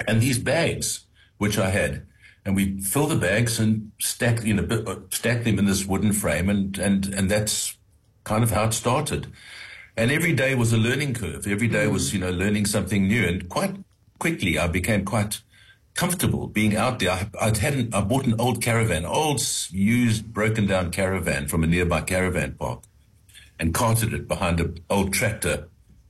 and these bags, which I had, and we fill the bags and stack them in this wooden frame, and that's kind of how it started. And every day was a learning curve. Every day was, learning something new, and quite quickly I became quite comfortable being out there. I bought an old caravan, used, broken down caravan from a nearby caravan park, and carted it behind an old tractor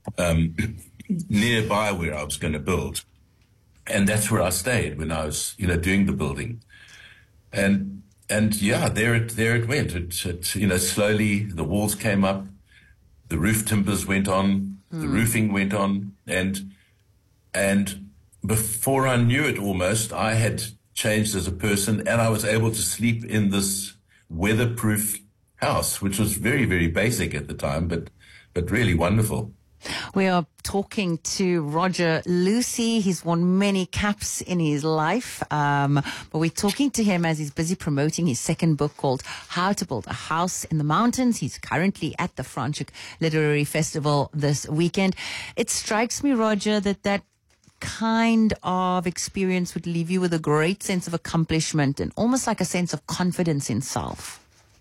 nearby where I was going to build. And that's where I stayed when I was, doing the building. And yeah, there it went. It slowly the walls came up, the roof timbers went on, the roofing went on, and before I knew it almost, I had changed as a person, and I was able to sleep in this weatherproof house, which was very, very basic at the time, but really wonderful. We are talking to Roger Lucey. He's worn many caps in his life, but we're talking to him as he's busy promoting his second book called How to Build a House in the Mountains. He's currently at the Franschhoek Literary Festival this weekend. It strikes me, Roger, that kind of experience would leave you with a great sense of accomplishment and almost like a sense of confidence in self.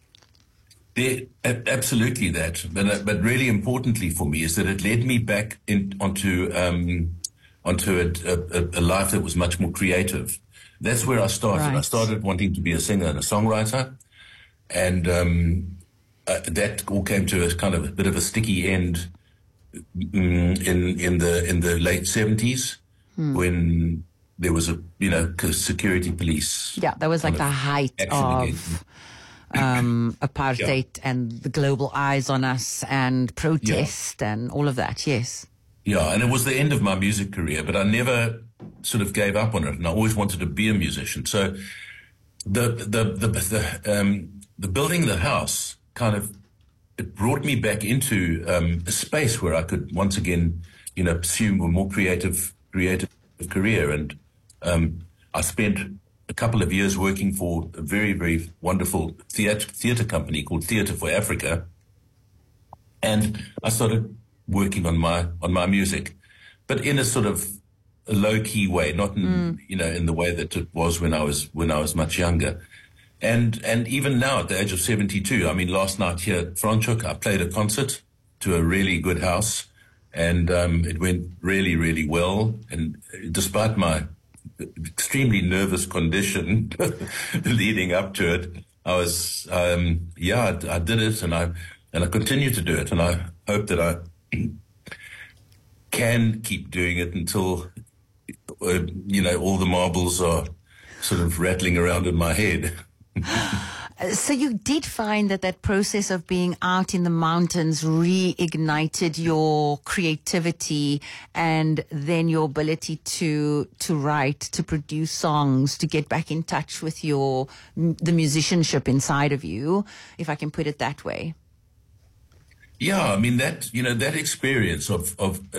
Absolutely that. But really importantly for me is that it led me back onto a life that was much more creative. That's where I started. Right. I started wanting to be a singer and a songwriter, and that all came to a kind of a bit of a sticky end in the late 70s when there was a security police. Yeah, that was like the height of apartheid and the global eyes on us and protest and all of that. Yes. Yeah, and it was the end of my music career, but I never sort of gave up on it, and I always wanted to be a musician. So the building the house kind of, it brought me back into a space where I could once again, pursue a more creative career. And I spent a couple of years working for a very, very wonderful theatre company called Theatre for Africa, and I started working on my music, but in a sort of a low key way, not in in the way that it was when I was much younger. And even now at the age of 72, I mean, last night here at Franschhoek, I played a concert to a really good house, and it went really, really well. And despite my extremely nervous condition leading up to it, I was, I did it, and I continue to do it, and I hope that I can keep doing it until, all the marbles are sort of rattling around in my head. So you did find that process of being out in the mountains reignited your creativity and then your ability to write, to produce songs, to get back in touch with the musicianship inside of you, if I can put it that way. Yeah, I mean that experience of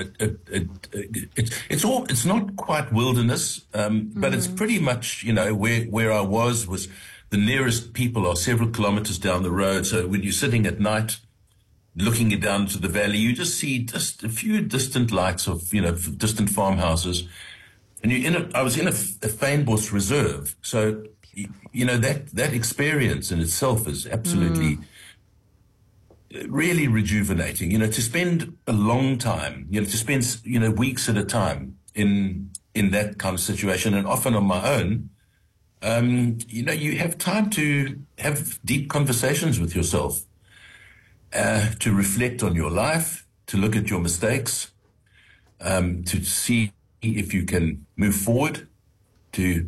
it's not quite wilderness, but it's pretty much where I was the nearest people are several kilometers down the road. So when you're sitting at night, looking down to the valley, you just see just a few distant lights of distant farmhouses, and I was in a fynbos reserve, so that experience in itself is absolutely. Really rejuvenating, to spend a long time, to spend, weeks at a time in that kind of situation, and often on my own, you have time to have deep conversations with yourself, to reflect on your life, to look at your mistakes, to see if you can move forward, to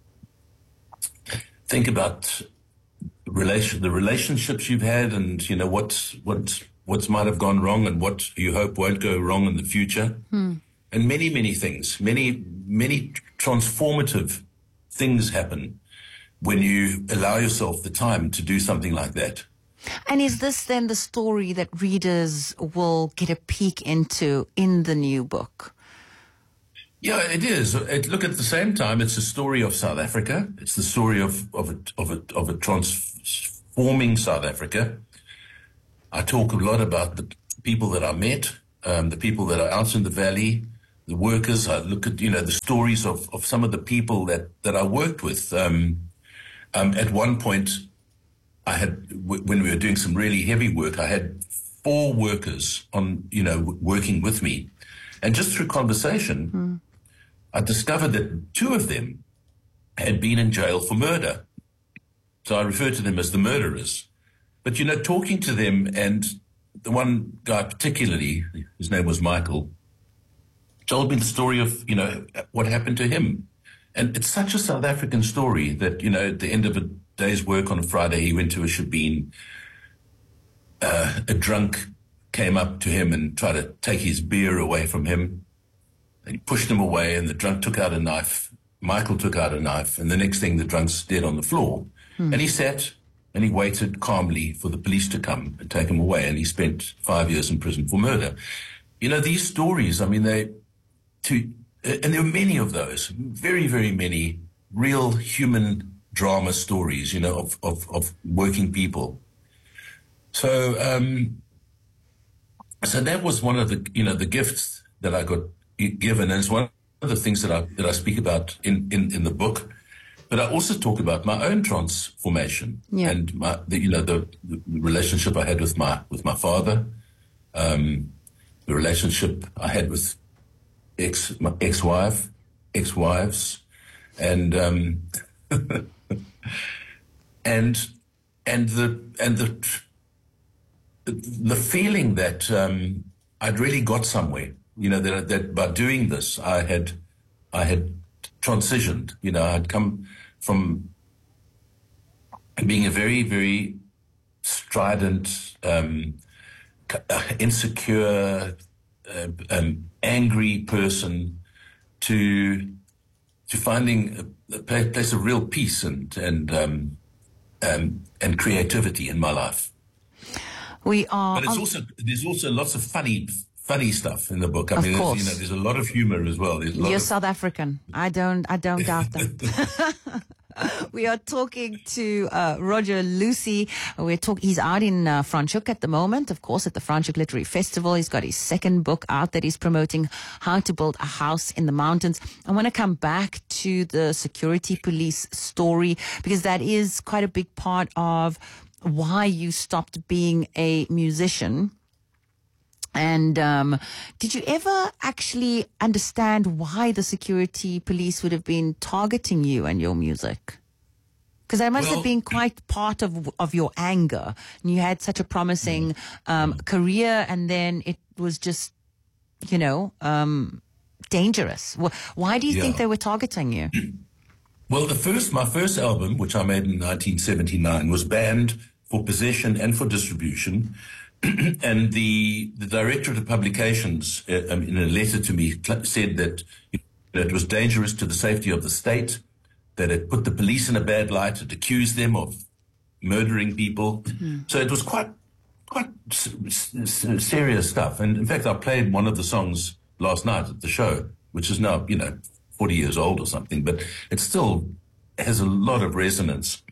think about the relationships you've had, and what might have gone wrong, and what you hope won't go wrong in the future, and many things, many transformative things happen when you allow yourself the time to do something like that. And is this then the story that readers will get a peek into in the new book? Yeah, it is. Look, at the same time, it's a story of South Africa. It's the story of a transforming South Africa. I talk a lot about the people that I met, the people that are out in the valley, the workers. I look at, the stories of some of the people that I worked with. At one point, when we were doing some really heavy work, I had 4 workers working with me. And just through conversation, I discovered that 2 of them had been in jail for murder. So I refer to them as the murderers. But, talking to them, and the one guy particularly, his name was Michael, told me the story of, what happened to him. And it's such a South African story that, at the end of a day's work on a Friday, he went to a shebeen. A drunk came up to him and tried to take his beer away from him. And he pushed him away, and the drunk took out a knife. Michael took out a knife, and the next thing, the drunk's dead on the floor. And he sat and he waited calmly for the police to come and take him away, and he spent 5 years in prison for murder. These stories, I mean, and there are many of those, very, very many real human drama stories, of working people. So, so that was one of the, the gifts that I got given, and it's one of the things that I speak about in the book. But I also talk about my own transformation and the relationship I had with my father, the relationship I had with my ex-wives, and the feeling that I'd really got somewhere. That by doing this, I had transitioned. I'd come from being a very, very strident, insecure, angry person to finding a place of real peace and creativity in my life. But there's also lots of funny stuff in the book. I mean, there's a lot of humor as well. You're South African. I don't doubt that. We are talking to Roger Lucey. He's out in Franschhoek at the moment, of course, at the Franschhoek Literary Festival. He's got his second book out that he's promoting, How to Build a House in the Mountains. I want to come back to the security police story, because that is quite a big part of why you stopped being a musician. And did you ever actually understand why the security police would have been targeting you and your music? Because that must have been quite part of your anger. And you had such a promising career, and then it was just, dangerous. Why do you think they were targeting you? Well, my first album, which I made in 1979, was banned for possession and for distribution. And the Directorate of Publications, in a letter to me, said that it was dangerous to the safety of the state, that it put the police in a bad light, it accused them of murdering people. So it was quite serious stuff. And in fact, I played one of the songs last night at the show, which is now, 40 years old or something, but it still has a lot of resonance.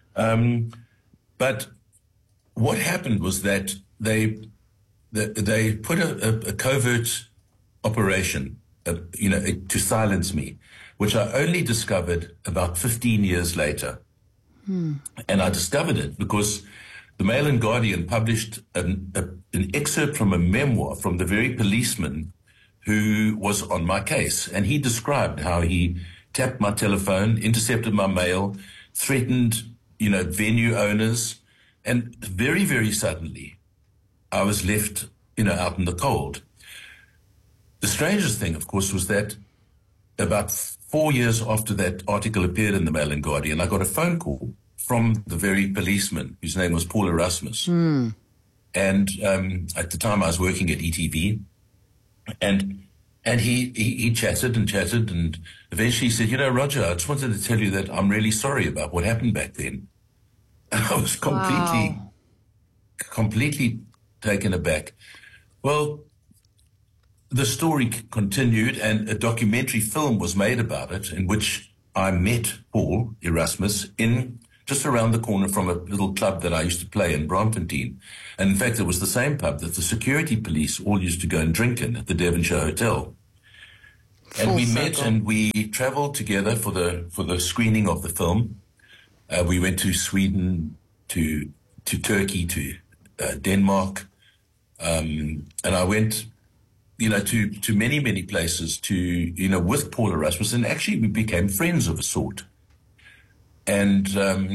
But what happened was that they put a covert operation, to silence me, which I only discovered about 15 years later. And I discovered it because the Mail and Guardian published an excerpt from a memoir from the very policeman who was on my case. And he described how he tapped my telephone, intercepted my mail, threatened, venue owners. And very, very suddenly, I was left, out in the cold. The strangest thing, of course, was that about 4 years after that article appeared in the Mail and Guardian, I got a phone call from the very policeman, whose name was Paul Erasmus. And at the time I was working at ETV, and he chatted, and eventually he said, Roger, I just wanted to tell you that I'm really sorry about what happened back then. And I was completely taken aback. Well, the story continued, and a documentary film was made about it, in which I met Paul Erasmus in just around the corner from a little club that I used to play in Braamfontein. And in fact, it was the same pub that the security police all used to go and drink in at the Devonshire Hotel. And we met and we traveled together for the screening of the film. We went to Sweden, to Turkey, to Denmark, and I went, to many places with Paula Rasmussen. And actually, we became friends of a sort. And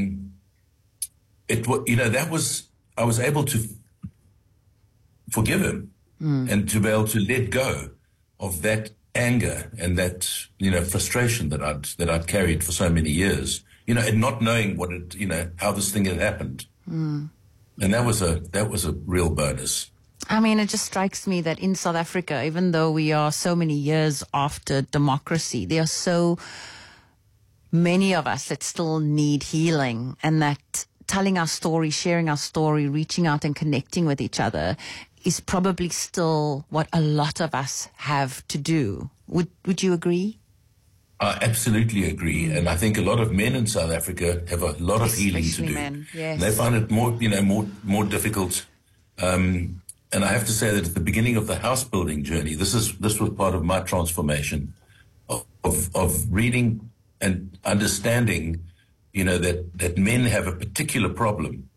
I was able to forgive him and to be able to let go of that anger and that frustration that I'd carried for so many years, and not knowing how this thing had happened. And that was a real bonus. I mean, it just strikes me that in South Africa, even though we are so many years after democracy, there are so many of us that still need healing, and that telling our story, sharing our story, reaching out and connecting with each other is probably still what a lot of us have to do. Would you agree? I absolutely agree. And I think a lot of men in South Africa have a lot of healing to do. Men, yes. They find it more difficult. And I have to say that at the beginning of the house building journey, this was part of my transformation of reading and understanding, that men have a particular problem.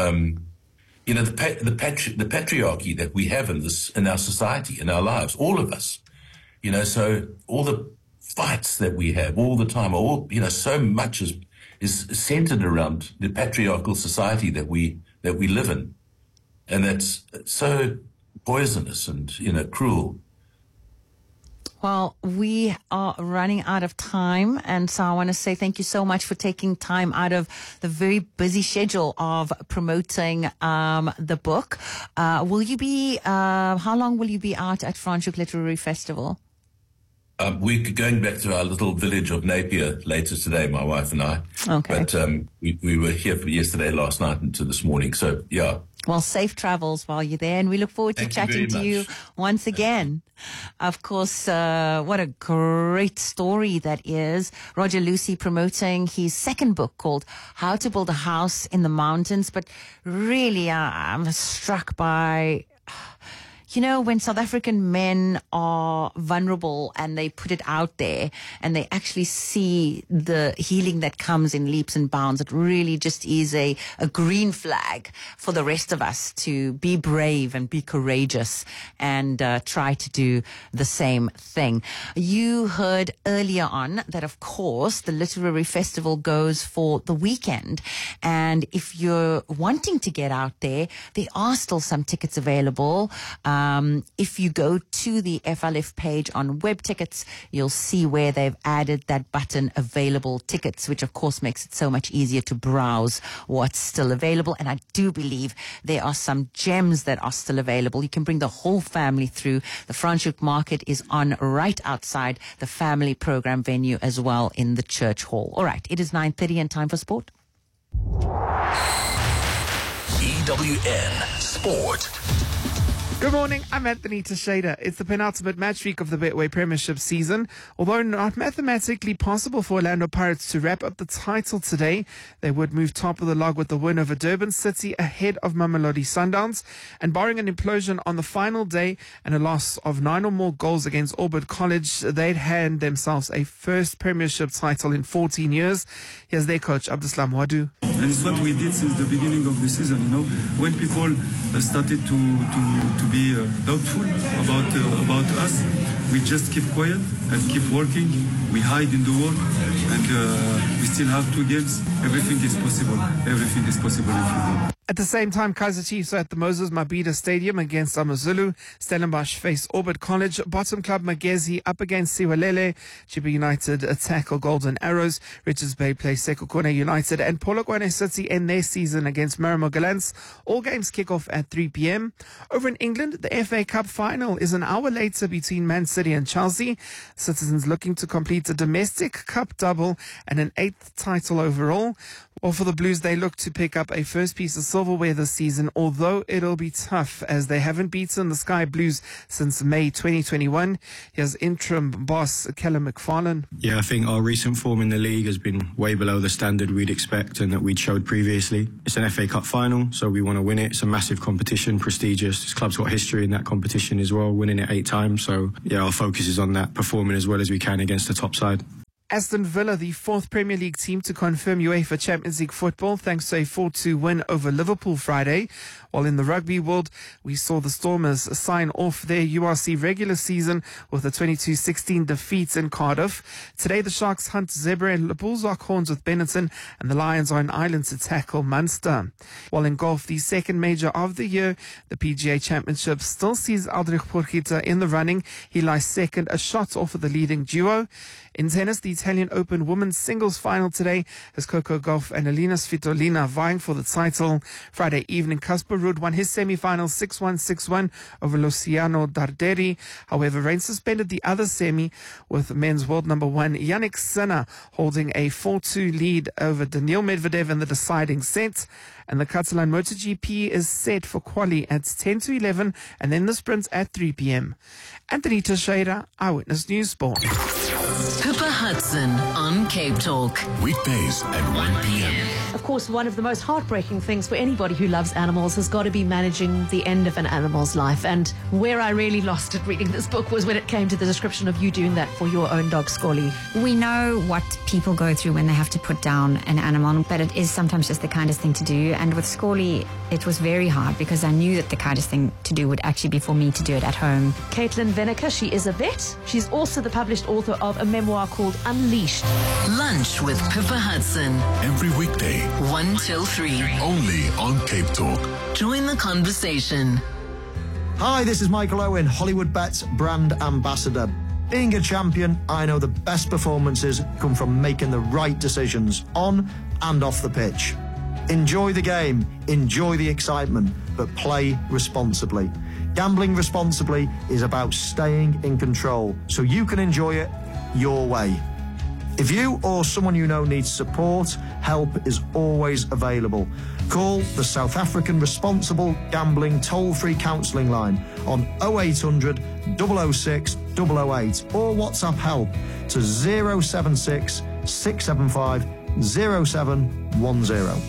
The patriarchy that we have in our society, in our lives, all of us, so all the fights that we have all the time, so much is centered around the patriarchal society that we live in. And that's so poisonous and, cruel. Well, we are running out of time, and so I want to say thank you so much for taking time out of the very busy schedule of promoting the book. How long will you be out at Franschhoek Literary Festival? We're going back to our little village of Napier later today, my wife and I. Okay. But we were here for yesterday, last night, into this morning. So, yeah. Well, safe travels while you're there, and we look forward to chatting to you once again. Of course, what a great story that is. Roger Lucey promoting his second book called How to Build a House in the Mountains. But really, I'm struck by... when South African men are vulnerable and they put it out there and they actually see the healing that comes in leaps and bounds, it really just is a green flag for the rest of us to be brave and be courageous and try to do the same thing. You heard earlier on that, of course, the Literary Festival goes for the weekend. And if you're wanting to get out there, there are still some tickets available. If you go to the FLF page on web tickets, you'll see where they've added that button, available tickets, which of course makes it so much easier to browse what's still available. And I do believe there are some gems that are still available. You can bring the whole family through. The Franschhoek Market is on right outside the family program venue as well in the church hall. All right, it is 9:30 and time for sport. EWN Sport. Good morning, I'm Anthony Teixeira. It's the penultimate match week of the Betway Premiership season. Although not mathematically possible for Orlando Pirates to wrap up the title today, they would move top of the log with the win over Durban City ahead of Mamelodi Sundowns. And barring an implosion on the final day and a loss of 9 or more goals against Albert College, they'd hand themselves a first Premiership title in 14 years. Here's their coach, Abdeslam Wadu. And it's what we did since the beginning of the season, when people started to be doubtful about us, we just keep quiet and keep working. We hide in the wall, and we still have 2 games. Everything is possible. Everything is possible in football. At the same time, Kaizer Chiefs are at the Moses Mabhida Stadium against AmaZulu. Stellenbosch face Albert College. Bottom club Magezi up against Siwalele. Chiba United tackle Golden Arrows. Richards Bay play Sekhukhune United. And Polokwane City end their season against Marimo Gallants. All games kick off at 3 p.m. Over in England, the FA Cup final is an hour later between Man City and Chelsea. Citizens looking to complete a domestic cup double and an 8th title overall. Well, for the Blues, they look to pick up a first piece of silverware this season, although it'll be tough as they haven't beaten the Sky Blues since May 2021. Here's interim boss Callum McFarlane. Yeah, I think our recent form in the league has been way below the standard we'd expect and that we'd showed previously. It's an FA Cup final, so we want to win it. It's a massive competition, prestigious. This club's got history in that competition as well, winning it 8 times. So, yeah, our focus is on that, performing as well as we can against the top side. Aston Villa, the 4th Premier League team to confirm UEFA Champions League football thanks to a 4-2 win over Liverpool Friday. While in the rugby world, we saw the Stormers sign off their URC regular season with a 22-16 defeat in Cardiff. Today, the Sharks hunt Zebra and the Bulls lock horns with Benetton, and the Lions are in Ireland to tackle Munster. While in golf, the second major of the year, the PGA Championship still sees Aldrich Purkita in the running. He lies second, a shot off of the leading duo. In tennis, the Italian Open women's singles final today has Coco Gauff and Elina Svitolina vying for the title. Friday evening, Casper Ruud won his semi-final 6-1, 6-1 over Luciano Darderi. However, rain suspended the other semi with men's world number 1 Yannick Sinner holding a 4-2 lead over Daniil Medvedev in the deciding set. And the Catalan MotoGP is set for quali at 10 to 11 and then the sprints at 3 p.m. Anthony Teixeira, Eyewitness News Sport. Pippa Hudson on Cape Talk. Weekdays at 1 p.m. Of course, one of the most heartbreaking things for anybody who loves animals has got to be managing the end of an animal's life. And where I really lost it reading this book was when it came to the description of you doing that for your own dog, Scully. We know what people go through when they have to put down an animal, but it is sometimes just the kindest thing to do. And with Scully, it was very hard because I knew that the kindest thing to do would actually be for me to do it at home. Caitlin Veneker, she is a vet. She's also the published author of a memoir called Unleashed. Lunch with Pippa Hudson. Every weekday, 1 till 3. only on Cape Talk. Join the conversation. Hi, this is Michael Owen, Hollywood Bets brand ambassador. Being a champion, I know the best performances come from making the right decisions on and off the pitch. Enjoy the game, enjoy the excitement, but play responsibly. Gambling responsibly is about staying in control so you can enjoy it your way. If you or someone you know needs support, help is always available. Call the South African Responsible Gambling toll-free counselling line on 0800 006 008 or WhatsApp help to 076 675 0710.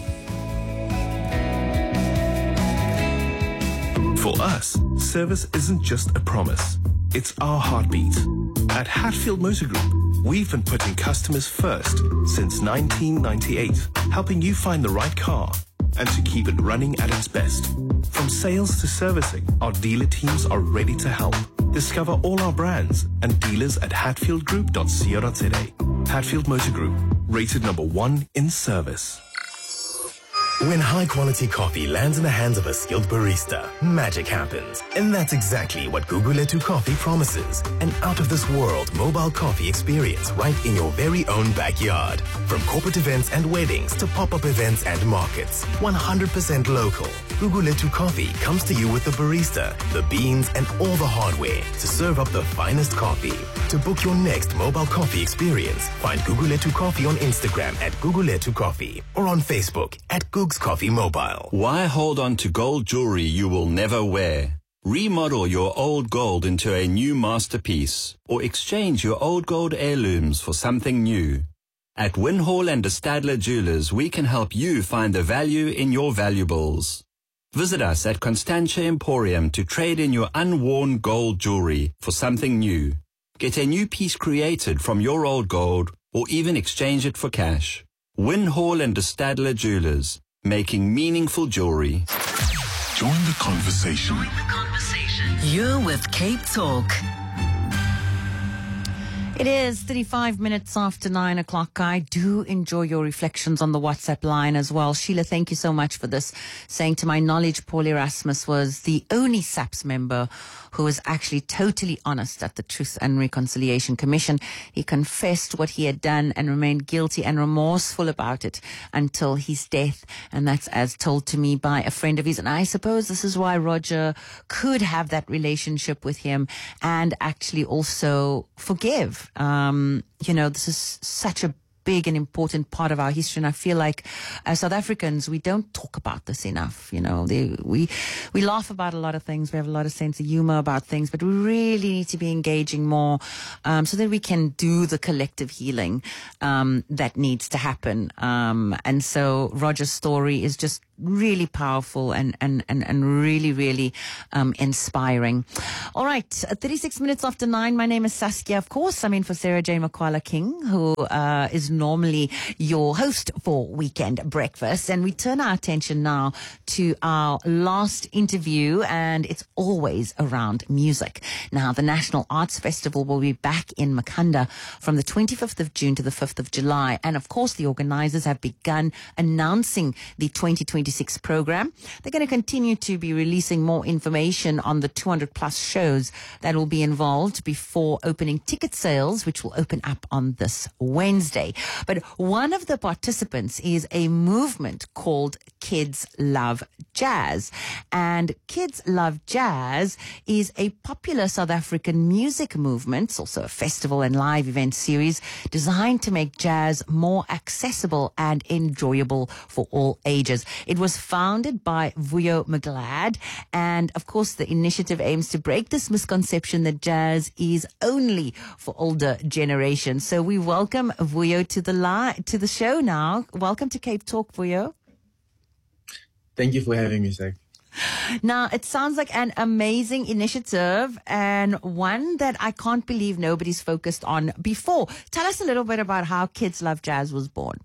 For us, service isn't just a promise, it's our heartbeat. At Hatfield Motor Group, we've been putting customers first since 1998, helping you find the right car and to keep it running at its best. From sales to servicing, our dealer teams are ready to help. Discover all our brands and dealers at hatfieldgroup.co.za. Hatfield Motor Group, rated number 1 in service. When high-quality coffee lands in the hands of a skilled barista, magic happens. And that's exactly what Guguletu Coffee promises. An out-of-this-world mobile coffee experience right in your very own backyard. From corporate events and weddings to pop-up events and markets. 100% local. Guguletu Coffee comes to you with the barista, the beans, and all the hardware to serve up the finest coffee. To book your next mobile coffee experience, find Guguletu Coffee on Instagram at Guguletu Coffee or on Facebook at Googs Coffee Mobile. Why hold on to gold jewelry you will never wear? Remodel your old gold into a new masterpiece or exchange your old gold heirlooms for something new. At Winhall and de Stadler Jewelers, we can help you find the value in your valuables. Visit us at Constantia Emporium to trade in your unworn gold jewelry for something new. Get a new piece created from your old gold or even exchange it for cash. Winhall and de Stadler Jewelers, making meaningful jewelry. Join the conversation. You're with Cape Talk. It is 35 minutes after 9 o'clock. I do enjoy your reflections on the WhatsApp line as well. Sheila, thank you so much for this. Saying, to my knowledge, Paul Erasmus was the only SAPS member who was actually totally honest at the Truth and Reconciliation Commission. He confessed what he had done and remained guilty and remorseful about it until his death. And that's as told to me by a friend of his. And I suppose this is why Roger could have that relationship with him and actually also forgive. This is such a big and important part of our history. And I feel like as South Africans, we don't talk about this enough. You know, we laugh about a lot of things. We have a lot of sense of humor about things, but we really need to be engaging more, so that we can do the collective healing, that needs to happen. And so Roger's story is just really powerful and really, really inspiring. All right, 36 minutes after 9. My name is Saskia. Of course, I'm in for Sarah J. Makwala King, who is normally your host for Weekend Breakfast. And we turn our attention now to our last interview, and it's always around music. Now, the National Arts Festival will be back in Makhanda from the 25th of June to the 5th of July. And of course, the organizers have begun announcing the 2026 program. They're going to continue to be releasing more information on the 200 plus shows that will be involved before opening ticket sales, which will open up on this Wednesday. But one of the participants is a movement called Kids Love Jazz. And Kids Love Jazz is a popular South African music movement. It's also a festival and live event series designed to make jazz more accessible and enjoyable for all ages. It was founded by Vuyo McGlad, and of course the initiative aims to break this misconception that jazz is only for older generations. So we welcome Vuyo to the show now. Welcome to Cape Talk, Vuyo. Thank you for having me, Zach. Now, it sounds like an amazing initiative and one that I can't believe nobody's focused on before. Tell us a little bit about how Kids Love Jazz was born.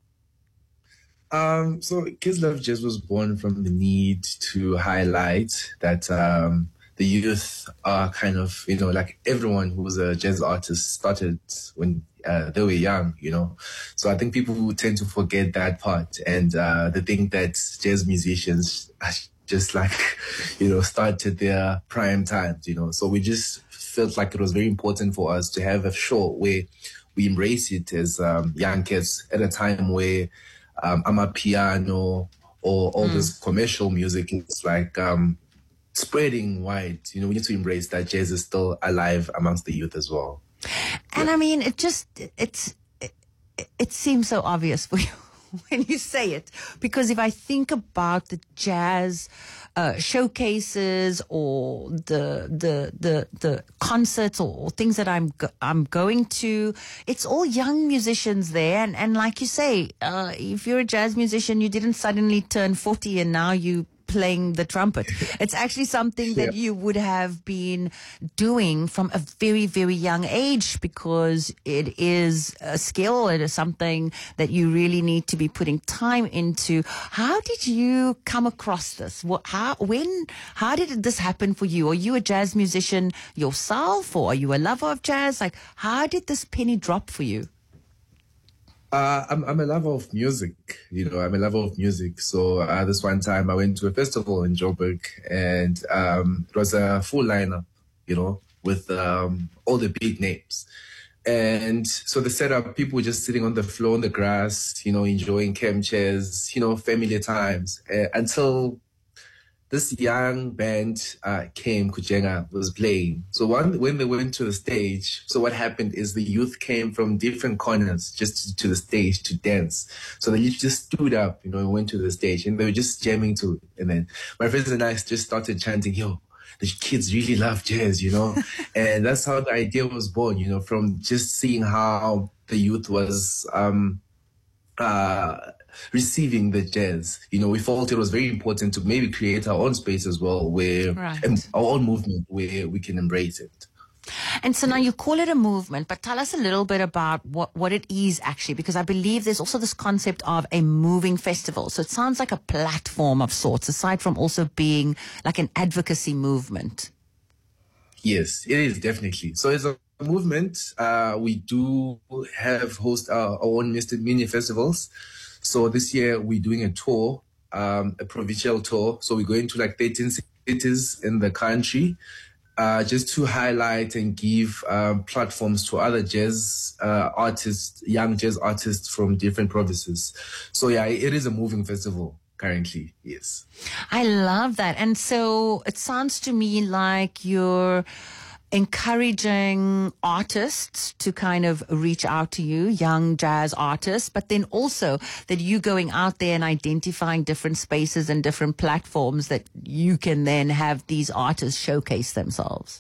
So Kids Love Jazz was born from the need to highlight that the youth are kind of, you know, like everyone who was a jazz artist started when they were young, you know. So I think people tend to forget that part, and they think that jazz musicians are just like, you know, started their prime times, you know. So we just felt like it was very important for us to have a show where we embrace it as young kids at a time where amapiano or all this commercial music is like spreading wide. You know, we need to embrace that jazz is still alive amongst the youth as well. And I mean, it seems so obvious for you when you say it, because if I think about the jazz showcases or the concerts or things that I'm going to, it's all young musicians there, and like you say, if you're a jazz musician, you didn't suddenly turn 40 and now you playing the trumpet. It's actually something that you would have been doing from a very, very young age, because it is a skill. It is something that you really need to be putting time into. How did you come across this? How did this happen for you? Are you a jazz musician yourself, or are you a lover of jazz? Like, how did this penny drop for you? I'm a lover of music, you know, I'm a lover of music. So this one time I went to a festival in Joburg, and it was a full lineup, you know, with all the big names. And so the setup, people were just sitting on the floor on the grass, you know, enjoying camp chairs, you know, family times, until this young band came, Kujenga was playing. So when they went to the stage, so what happened is the youth came from different corners just to the stage to dance. So they just stood up, you know, and went to the stage, and they were just jamming to it. And then my friends and I just started chanting, yo, the kids really love jazz, you know. And that's how the idea was born, you know, from just seeing how the youth was receiving the jazz. You know, we felt it was very important to maybe create our own space as well, where our own movement where we can embrace it. And so now you call it a movement, but tell us a little bit about what it is actually, because I believe there's also this concept of a moving festival. So it sounds like a platform of sorts, aside from also being like an advocacy movement. Yes, it is definitely. So it's a movement. We do host our own mini festivals. So this year we're doing a tour, a provincial tour. So we're going to like 13 cities in the country, just to highlight and give platforms to other jazz artists, young jazz artists from different provinces. So yeah, it is a moving festival currently, yes. I love that. And so it sounds to me like you're encouraging artists to kind of reach out to you, young jazz artists, but then also that you going out there and identifying different spaces and different platforms that you can then have these artists showcase themselves.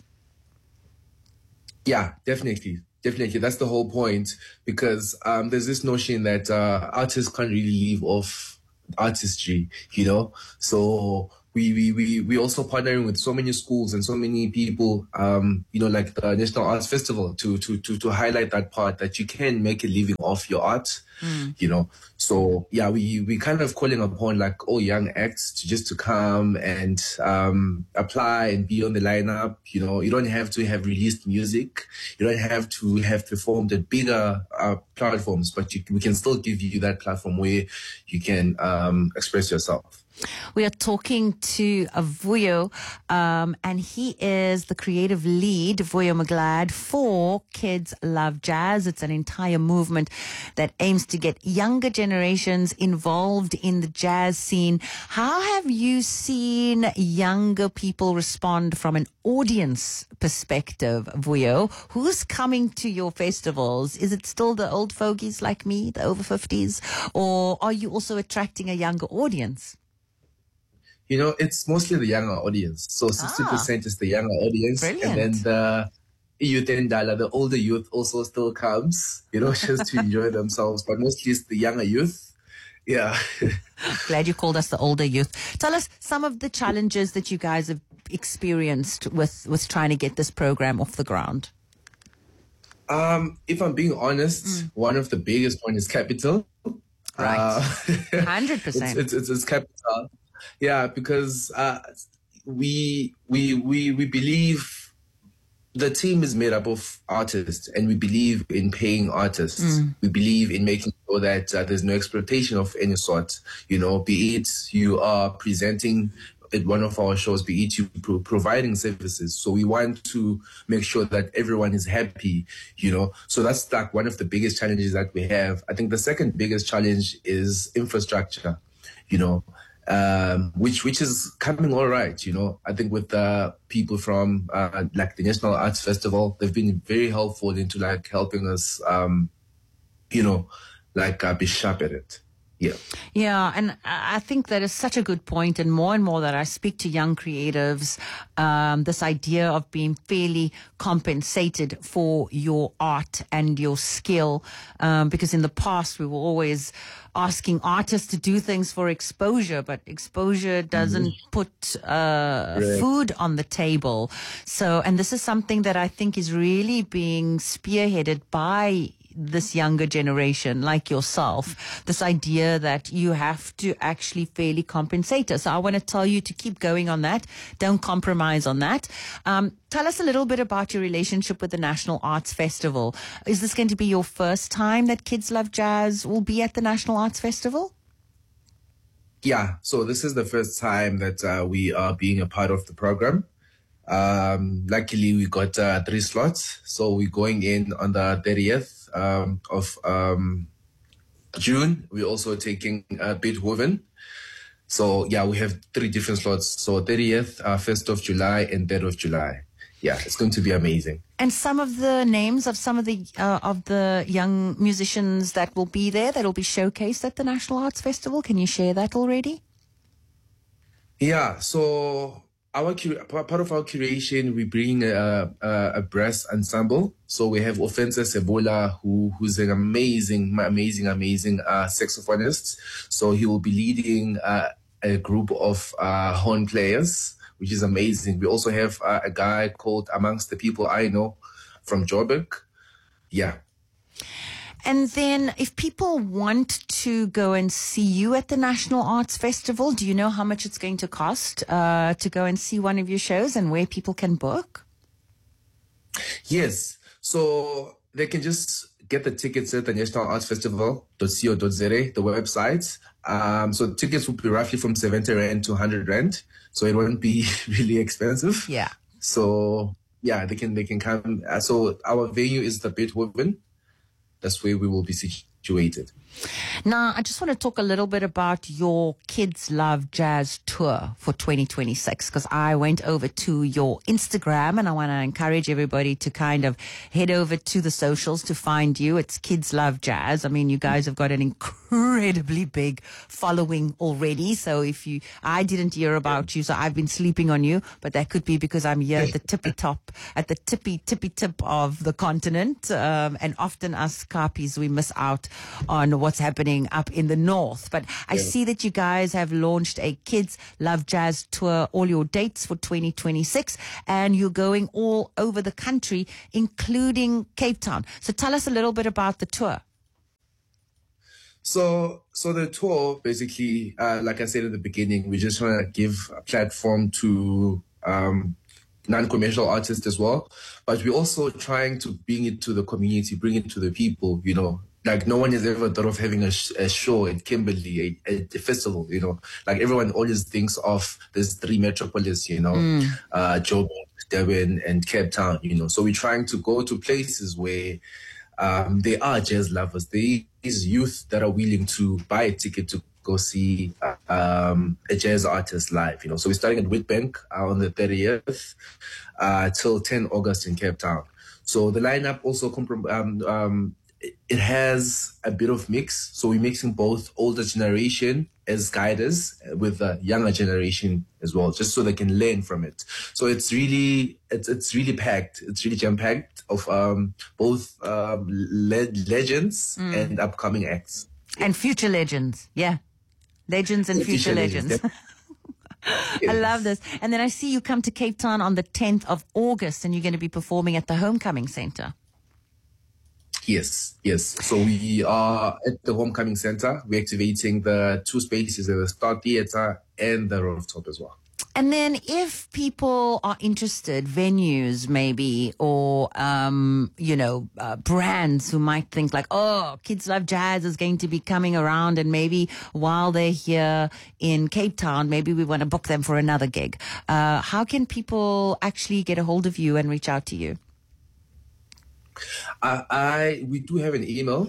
Yeah, definitely. Definitely. That's the whole point, because there's this notion that artists can't really live off artistry, So we also partnering with so many schools and so many people, like the National Arts Festival to highlight that part that you can make a living off your art, So yeah, we kind of calling upon like all young acts to come and apply and be on the lineup. You don't have to have released music. You don't have to have performed at bigger platforms, but we can still give you that platform where you can express yourself. We are talking to Vuyo, and he is the creative lead, Vuyo Mglad, for Kids Love Jazz. It's an entire movement that aims to get younger generations involved in the jazz scene. How have you seen younger people respond from an audience perspective, Vuyo? Who's coming to your festivals? Is it still the old fogies like me, the over 50s, or are you also attracting a younger audience? It's mostly the younger audience. So 60% is the younger audience. Brilliant. And then the youth and the older youth also still comes, just to enjoy themselves. But mostly it's the younger youth. Yeah. Glad you called us the older youth. Tell us some of the challenges that you guys have experienced with trying to get this program off the ground. If I'm being honest, one of the biggest one is capital. Right. 100%. It's capital. Yeah, because we believe the team is made up of artists, and we believe in paying artists. We believe in making sure that there's no exploitation of any sort. Be it you are presenting at one of our shows, be it you providing services. So we want to make sure that everyone is happy. So that's like one of the biggest challenges that we have. I think the second biggest challenge is infrastructure. Which is coming all right, I think with the people from like the National Arts Festival, they've been very helpful into like helping us, be sharp at it. Yeah. Yeah, and I think that is such a good point. And more that I speak to young creatives, this idea of being fairly compensated for your art and your skill, because in the past we were always asking artists to do things for exposure, but exposure doesn't put food on the table. So, and this is something that I think is really being spearheaded by this younger generation like yourself, this idea that you have to actually fairly compensate us. So I want to tell you to keep going on that. Don't compromise on that. Tell us a little bit about your relationship with the National Arts Festival. Is this going to be your first time that Kids Love Jazz will be at the National Arts Festival? Yeah, so this is the first time that we are being a part of the program. Luckily, we got 3 slots. So we're going in on the 30th of June. We're also taking Beethoven. So yeah, we have 3 different slots. So 30th, 1st of July, and 3rd of July. Yeah, it's going to be amazing. And some of the names of some of the young musicians that will be there, that will be showcased at the National Arts Festival. Can you share that already? Yeah, so part of our curation, we bring a brass ensemble. So we have Ofensa Sebola, who's an amazing saxophonist. So he will be leading a group of horn players, which is amazing. We also have a guy called Amongst the People I Know from Joburg. Yeah. And then if people want to go and see you at the National Arts Festival, do you know how much it's going to cost to go and see one of your shows and where people can book? Yes. So they can just get the tickets at the National Arts Festival.co.za, the website. So tickets will be roughly from 70 Rand to 100 Rand. So it won't be really expensive. Yeah. So yeah, they can come. So our venue is the Beethoven. That's where we will be situated. Now, I just want to talk a little bit about your Kids Love Jazz tour for 2026, because I went over to your Instagram and I want to encourage everybody to kind of head over to the socials to find you. It's Kids Love Jazz. I mean, you guys have got an incredibly big following already. So I didn't hear about you, so I've been sleeping on you, but that could be because I'm here at the tippy tip of the continent. And often us Kapis, we miss out on what's happening up in the north. But I see that you guys have launched a Kids Love Jazz tour, all your dates for 2026, and you're going all over the country, including Cape Town. So tell us a little bit about the tour. So the tour, basically, like I said at the beginning, we just want to give a platform to non-commercial artists as well. But we're also trying to bring it to the community, bring it to the people, you know. Like, no one has ever thought of having a show at Kimberley, a festival, you know. Like, everyone always thinks of these three metropolis, you know, Joburg, Durban, and Cape Town, you know. So we're trying to go to places where they are jazz lovers. There is youth that are willing to buy a ticket to go see a jazz artist live, you know. So we're starting at Witbank on the 30th till 10 August in Cape Town. So the lineup also it has a bit of mix. So we're mixing both older generation as guiders with the younger generation as well, just so they can learn from it. So it's really packed. It's really jam-packed of both legends and upcoming acts. And future legends. Yeah. Legends and future legends. I love this. And then I see you come to Cape Town on the 10th of August and you're going to be performing at the Homecoming Center. Yes. So we are at the Homecoming Center. We're activating the two spaces, the Star Theatre and the rooftop as well. And then if people are interested, venues maybe, or, brands who might think like, oh, Kids Love Jazz is going to be coming around, and maybe while they're here in Cape Town, maybe we want to book them for another gig. How can people actually get a hold of you and reach out to you? We do have an email,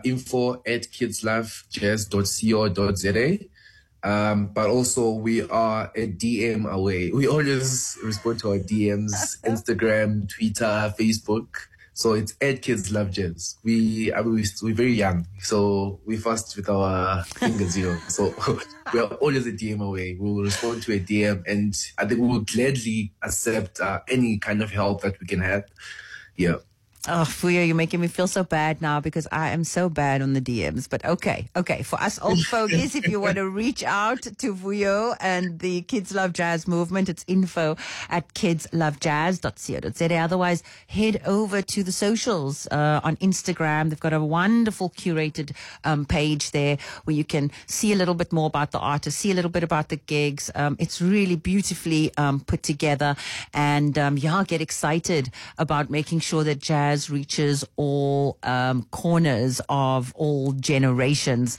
info@kidslovejazz.co.za. But also we are a DM away. We always respond to our DMs, Instagram, Twitter, Facebook. So it's @kidslovejazz. We're very young, so we fast with our fingers, you know. So we are always a DM away. We will respond to a DM, and I think we will gladly accept any kind of help that we can have. Yeah. Oh, Vuyo, you're making me feel so bad now because I am so bad on the DMs. But okay. For us old fogies, if you want to reach out to Vuyo and the Kids Love Jazz movement, it's info@kidslovejazz.co.za. Otherwise, head over to the socials on Instagram. They've got a wonderful curated page there where you can see a little bit more about the artists, see a little bit about the gigs. It's really beautifully put together. And get excited about making sure that jazz reaches all corners of all generations.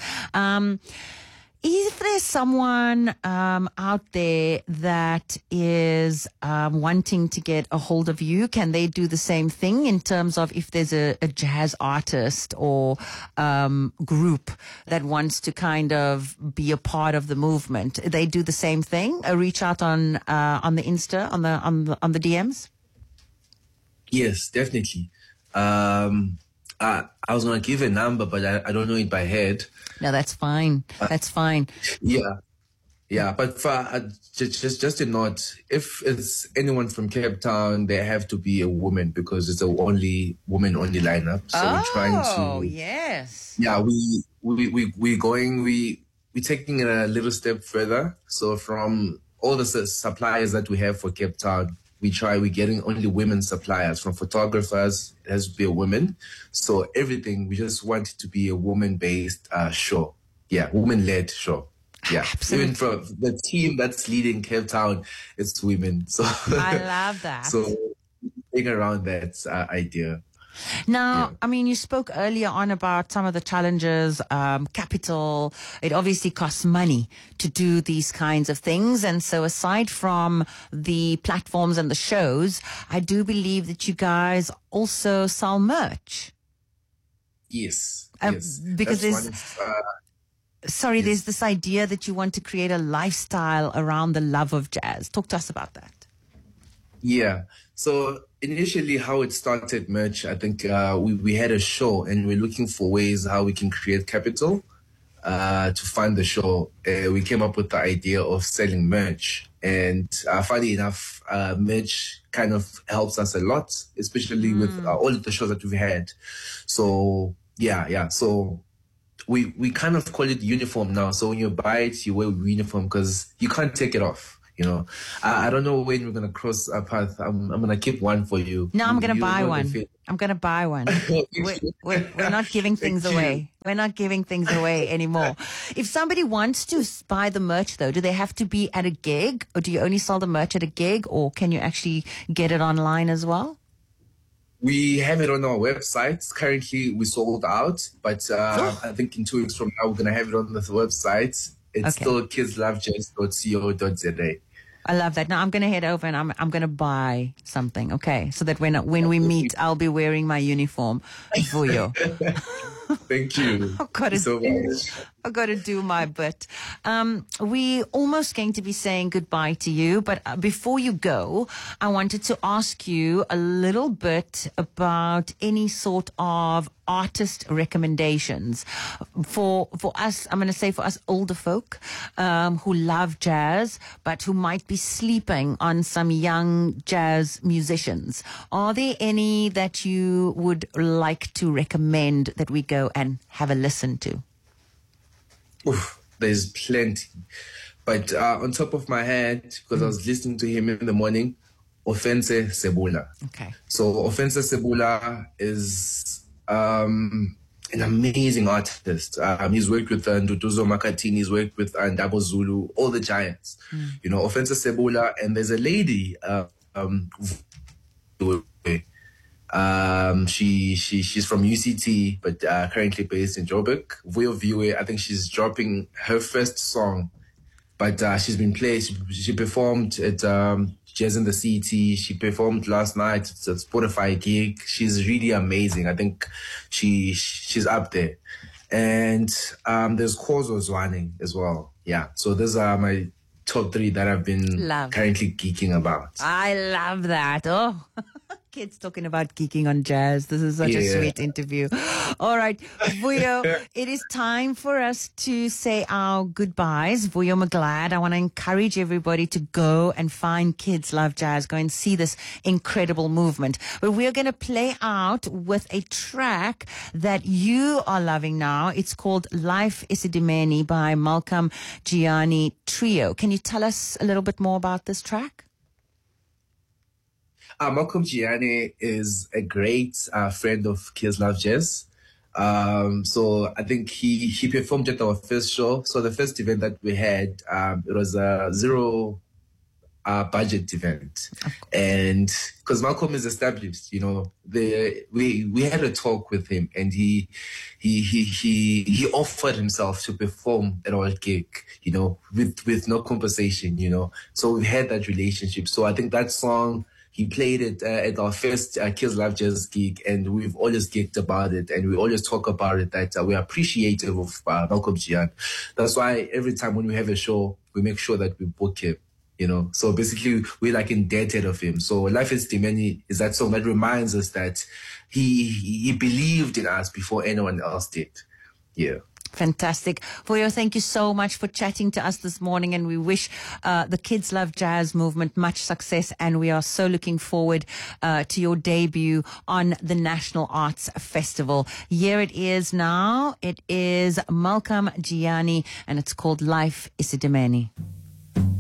If there's someone out there that is wanting to get a hold of you, can they do the same thing in terms of if there's a jazz artist or group that wants to kind of be a part of the movement? They do the same thing? Reach out on the Insta, on the DMs? Yes, definitely. I was going to give a number, but I don't know it by head. No, that's fine. That's fine. Yeah. But for, just a note, if it's anyone from Cape Town, they have to be a woman because it's a woman-only lineup. So we're trying to. Oh, yes. Yeah, we're taking it a little step further. So from all the suppliers that we have for Cape Town, we're getting only women suppliers. From photographers, it has to be a woman. So everything, we just want it to be a woman-based show. Yeah, woman-led show. Yeah, absolutely. Even from the team that's leading Cape Town, it's women. So I love that. So think around that idea. Now, I mean, you spoke earlier on about some of the challenges, capital. It obviously costs money to do these kinds of things. And so aside from the platforms and the shows, I do believe that you guys also sell merch. Yes. Because That's there's this idea that you want to create a lifestyle around the love of jazz. Talk to us about that. Yeah. So initially how it started, Merch, I think we had a show and we're looking for ways how we can create capital to fund the show. We came up with the idea of selling merch. And funny enough, merch kind of helps us a lot, especially with all of the shows that we've had. So, yeah. So we kind of call it uniform now. So when you buy it, you wear uniform because you can't take it off. You know, I don't know when we're going to cross our path. I'm going to keep one for you. No, I'm going to buy one. I'm going to buy one. We're not giving things away. We're not giving things away anymore. If somebody wants to buy the merch, though, do they have to be at a gig? Or do you only sell the merch at a gig? Or can you actually get it online as well? We have it on our website. Currently, we sold out. But I think in 2 weeks from now, we're going to have it on the website. It's still kidslovejazz.co.za. I love that. Now I'm going to head over and I'm going to buy something, okay? So that when we meet, I'll be wearing my uniform for you. Thank you. Thank you so much. I've got to do my bit. We almost going to be saying goodbye to you, but before you go, I wanted to ask you a little bit about any sort of artist recommendations for us. I'm going to say for us older folk who love jazz, but who might be sleeping on some young jazz musicians. Are there any that you would like to recommend that we go and have a listen to? Oof, there's plenty. But on top of my head, because I was listening to him in the morning, Offense Sebula. Okay. So Offense Sebula is an amazing artist. He's worked with Nduduzo Makhathini, he's worked with Ndabo Zulu, all the giants. You know, Offense Sebula, and there's a lady, she's from UCT, but currently based in Joburg. Vuyo Viwe, I think she's dropping her first song, but she's been played. She performed at Jazz in the City. She performed last night at a Spotify gig. She's really amazing. I think she's up there. And there's Khozo Zwane as well. Yeah, so those are my top 3 that I've been currently geeking about. I love that. Oh. Kids talking about geeking on jazz. This is such a sweet interview. All right, Vuyo, it is time for us to say our goodbyes. Vuyo Mglad, I want to encourage everybody to go and find Kids Love Jazz. Go and see this incredible movement. But we're going to play out with a track that you are loving now. It's called Life Isidimeni by Malcolm Gianni Trio. Can you tell us a little bit more about this track? Malcolm Gianni is a great friend of Kids Love Jazz. So I think he performed at our first show. So the first event that we had, it was a zero budget event. And because Malcolm is established, you know, we had a talk with him, and he offered himself to perform at our gig, you know, with no compensation, you know. So we had that relationship. So I think that song, he played it at our first Kids Love Jazz gig, and we've always geeked about it, and we always talk about it, that we're appreciative of Malcolm Gianni. That's why every time when we have a show, we make sure that we book him, you know. So basically, we're like indebted of him. So Life Isidimeni is that song that reminds us that he believed in us before anyone else did. Yeah. Fantastic. Vuyo, thank you so much for chatting to us this morning, and we wish the Kids Love Jazz movement much success, and we are so looking forward to your debut on the National Arts Festival. Here it is now. It is Malcolm Gianni, and it's called Life Isidimeni.